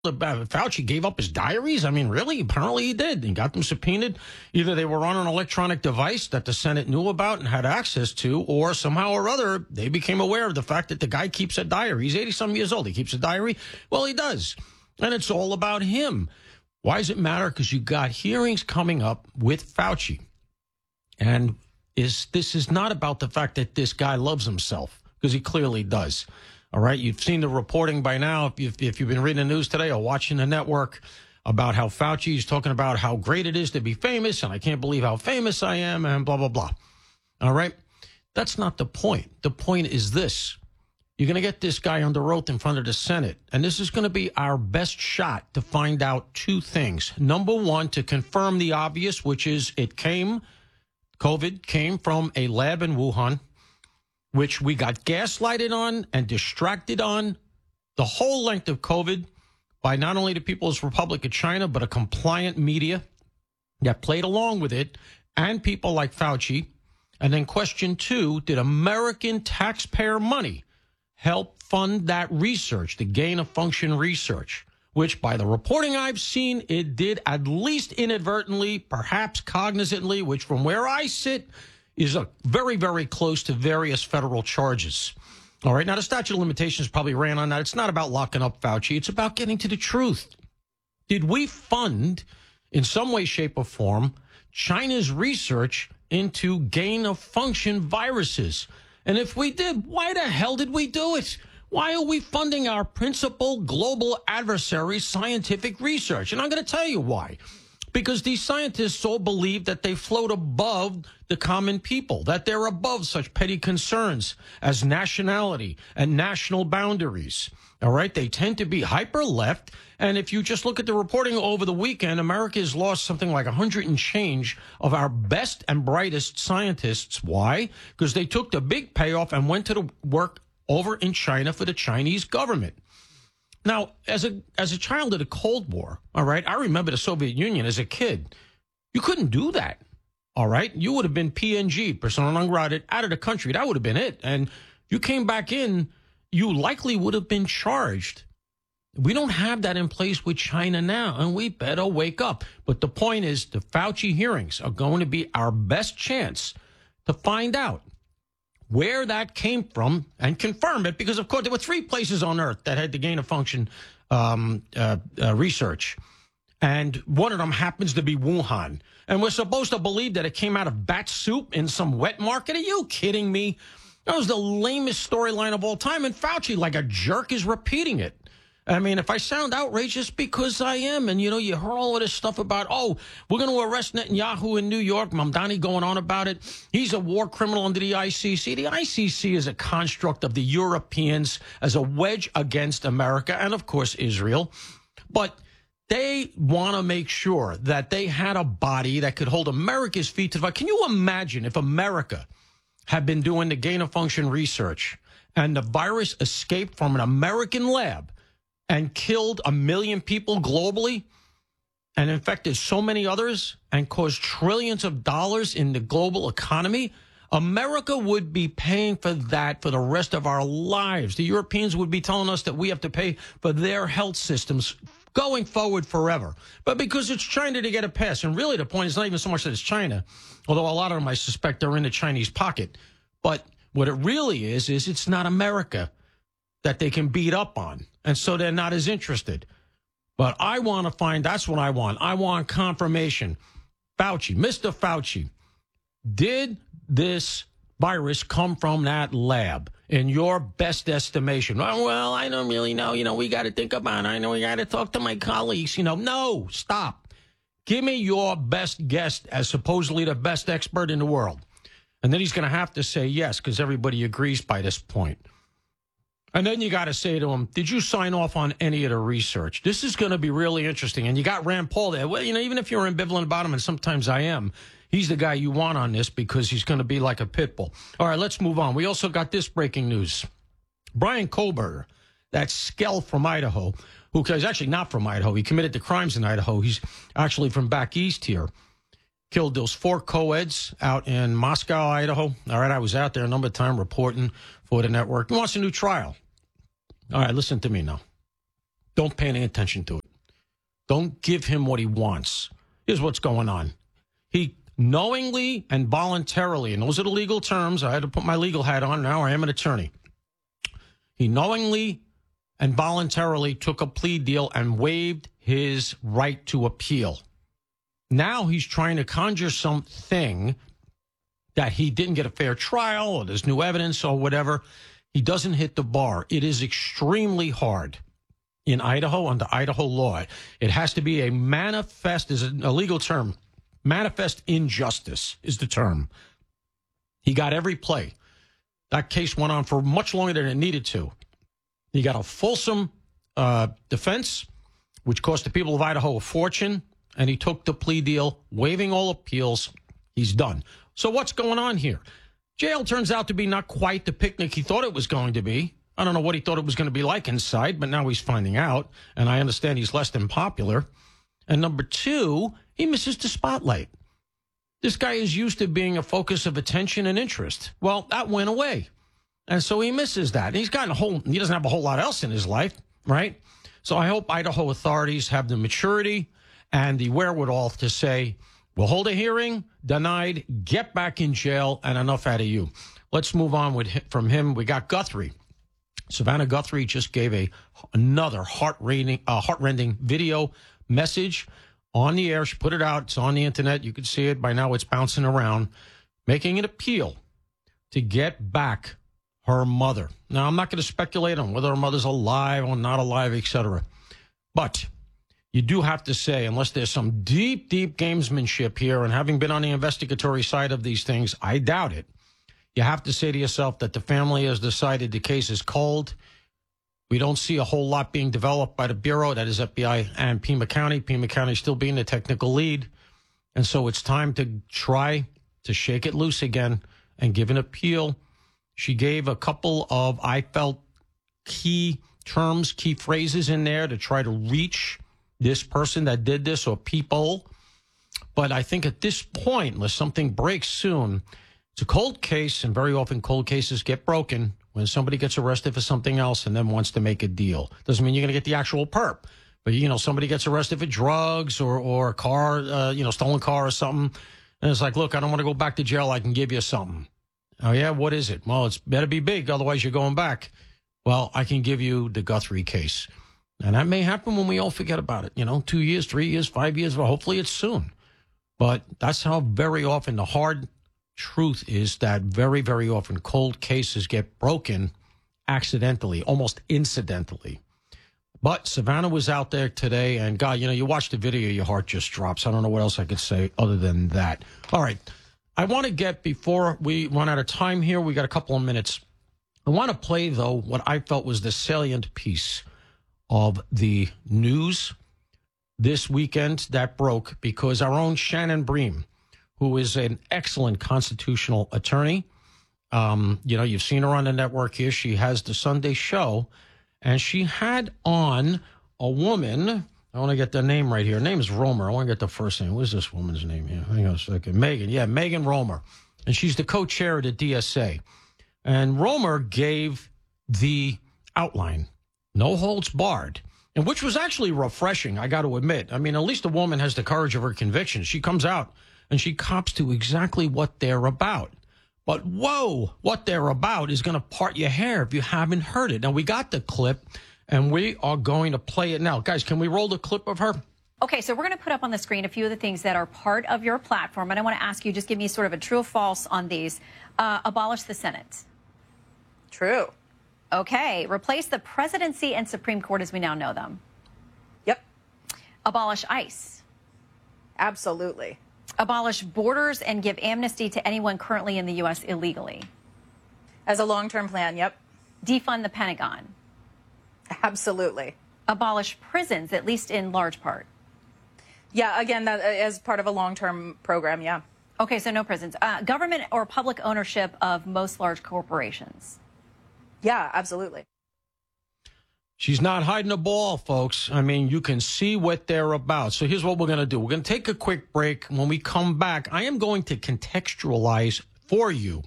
Fauci gave up his diaries? I mean, really? Apparently he did. He got them subpoenaed. Either they were on an electronic device that the Senate knew about and had access to, or somehow or other, they became aware of the fact that the guy keeps a diary. He's 80-some years old. He keeps a diary. Well, he does. And it's all about him. Why does it matter? Because you got hearings coming up with Fauci. And this is not about the fact that this guy loves himself, because he clearly does. All right, you've seen the reporting by now, if you've been reading the news today or watching the network, about how Fauci is talking about how great it is to be famous, and I can't believe how famous I am, and blah, blah, blah. All right, that's not the point. The point is this. You're going to get this guy under oath in front of the Senate, and this is going to be our best shot to find out two things. Number one, to confirm the obvious, which is COVID came from a lab in Wuhan, which we got gaslighted on and distracted on the whole length of COVID by not only the People's Republic of China, but a compliant media that played along with it, and people like Fauci. And then question two, did American taxpayer money help fund that research, the gain-of-function research, which by the reporting I've seen, it did at least inadvertently, perhaps cognizantly, which from where I sit is very, very close to various federal charges. All right, now the statute of limitations probably ran on that. It's not about locking up Fauci. It's about getting to the truth. Did we fund, in some way, shape, or form, China's research into gain-of-function viruses? And if we did, why the hell did we do it? Why are we funding our principal global adversary's scientific research? And I'm going to tell you why. Because these scientists all believe that they float above the common people, that they're above such petty concerns as nationality and national boundaries. All right? They tend to be hyper-left. And if you just look at the reporting over the weekend, America has lost something like 100 and change of our best and brightest scientists. Why? Because they took the big payoff and went to the work over in China for the Chinese government. Now, as a child of the Cold War, all right, I remember the Soviet Union as a kid. You couldn't do that, all right? You would have been PNG, persona non grata, out of the country. That would have been it. And you came back in, you likely would have been charged. We don't have that in place with China now, and we better wake up. But the point is, the Fauci hearings are going to be our best chance to find out where that came from and confirm it, because, of course, there were three places on Earth that had the gain-of-function research, and one of them happens to be Wuhan. And we're supposed to believe that it came out of bat soup in some wet market? Are you kidding me? That was the lamest storyline of all time, and Fauci, like a jerk, is repeating it. I mean, if I sound outrageous, because I am. And, you know, you heard all of this stuff about, we're going to arrest Netanyahu in New York. Mamdani going on about it. He's a war criminal under the ICC. The ICC is a construct of the Europeans as a wedge against America and, of course, Israel. But they want to make sure that they had a body that could hold America's feet to the fire. Can you imagine if America had been doing the gain-of-function research and the virus escaped from an American lab and killed 1 million people globally and infected so many others and caused trillions of dollars in the global economy? America would be paying for that for the rest of our lives. The Europeans would be telling us that we have to pay for their health systems going forward forever. But because it's China to get a pass, and really the point is not even so much that it's China, although a lot of them I suspect are in the Chinese pocket. But what it really is it's not America that they can beat up on. And so they're not as interested. But I want to find, that's what I want. I want confirmation. Fauci, Mr. Fauci, did this virus come from that lab in your best estimation? Well, I don't really know. You know, we got to think about it. I know we got to talk to my colleagues. You know, no, stop. Give me your best guess as supposedly the best expert in the world. And then he's going to have to say yes, because everybody agrees by this point. And then you got to say to him, did you sign off on any of the research? This is going to be really interesting. And you got Rand Paul there. Well, you know, even if you're ambivalent about him, and sometimes I am, he's the guy you want on this because he's going to be like a pit bull. All right, let's move on. We also got this breaking news. Brian Kohlberger, that skell from Idaho, who is actually not from Idaho. He committed the crimes in Idaho. He's actually from back east here. Killed those 4 co-eds out in Moscow, Idaho. All right, I was out there a number of times reporting for the network. He wants a new trial. All right, listen to me now. don't pay any attention to it. Don't give him what he wants. Here's what's going on. He knowingly and voluntarily, and those are the legal terms. I had to put my legal hat on. Now I am an attorney. He knowingly and voluntarily took a plea deal and waived his right to appeal. Now he's trying to conjure something that he didn't get a fair trial or there's new evidence or whatever. He doesn't hit the bar. It is extremely hard in Idaho under Idaho law. It has to be a manifest, is a legal term. Manifest injustice is the term. He got every play. That case went on for much longer than it needed to. He got a fulsome defense, which cost the people of Idaho a fortune, and he took the plea deal, waiving all appeals. He's done. So what's going on here? Jail turns out to be not quite the picnic he thought it was going to be. I don't know what he thought it was going to be like inside, but now he's finding out, and I understand he's less than popular. And number two, he misses the spotlight. This guy is used to being a focus of attention and interest. Well, that went away. And so he misses that. He doesn't have a whole lot else in his life, right? So I hope Idaho authorities have the maturity and the wherewithal to say, we'll hold a hearing, denied, get back in jail, and enough out of you. Let's move on from him. We got Guthrie. Savannah Guthrie just gave another heart-rending video message on the air. She put it out. It's on the internet. You can see it. By now it's bouncing around, making an appeal to get back her mother. Now, I'm not going to speculate on whether her mother's alive or not alive, etc. But you do have to say, unless there's some deep, deep gamesmanship here, and having been on the investigatory side of these things, I doubt it. You have to say to yourself that the family has decided the case is cold. We don't see a whole lot being developed by the Bureau, that is FBI and Pima County. Pima County still being the technical lead. And so it's time to try to shake it loose again and give an appeal. She gave a couple of, I felt, key terms, key phrases in there to try to reach this person that did this or people. But I think at this point, unless something breaks soon, it's a cold case, and very often cold cases get broken when somebody gets arrested for something else and then wants to make a deal. Doesn't mean you're going to get the actual perp. But, somebody gets arrested for drugs or a car, stolen car or something. And it's like, look, I don't want to go back to jail. I can give you something. Oh, yeah? What is it? Well, it's better be big. Otherwise, you're going back. Well, I can give you the Guthrie case. And that may happen when we all forget about it. 2 years, 3 years, 5 years. Well, hopefully it's soon. But that's how very often the hard truth is that very, very often cold cases get broken accidentally, almost incidentally. But Savannah was out there today, and God, you watch the video, your heart just drops. I don't know what else I could say other than that. All right. I want to get, before we run out of time here, we got a couple of minutes. I want to play, though, what I felt was the salient piece of the news this weekend that broke, because our own Shannon Bream, who is an excellent constitutional attorney. You've seen her on the network here. She has the Sunday show, and she had on a woman. I want to get the name right here. Her name is Romer. I want to get the first name. What is this woman's name here? Hang on a second. Megan. Yeah, Megan Romer. And she's the co-chair of the DSA. And Romer gave the outline, no holds barred, and which was actually refreshing, I got to admit. I mean, at least a woman has the courage of her convictions. She comes out and she cops to exactly what they're about. But whoa, what they're about is going to part your hair if you haven't heard it. Now, we got the clip, and we are going to play it now. Guys, can we roll the clip of her? Okay, so we're going to put up on the screen a few of the things that are part of your platform, and I want to ask you, just give me sort of a true or false on these. Abolish the Senate. True. Okay, replace the presidency and Supreme Court as we now know them. Yep. Abolish ICE. Absolutely. Abolish borders and give amnesty to anyone currently in the U.S. illegally. As a long-term plan, yep. Defund the Pentagon. Absolutely. Abolish prisons, at least in large part. Yeah, again, that as part of a long-term program, yeah. Okay, so no prisons. Government or public ownership of most large corporations. Yeah, absolutely. She's not hiding a ball, folks. I mean, you can see what they're about. So here's what we're going to do. We're going to take a quick break. When we come back, I am going to contextualize for you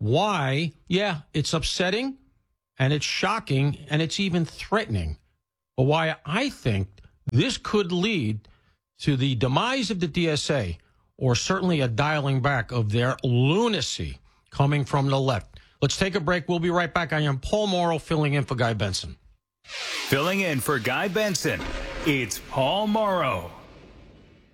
why, yeah, it's upsetting and it's shocking and it's even threatening but why I think this could lead to the demise of the DSA, or certainly a dialing back of their lunacy coming from the left. Let's take a break. We'll be right back. I am Paul Morrow, filling in for Guy Benson. Filling in for Guy Benson, it's Paul Morrow.